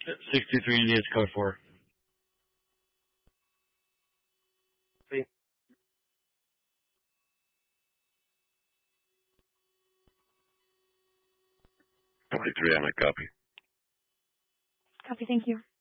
63 Indians code 4. See? 23, I'm a copy. Copy, thank you.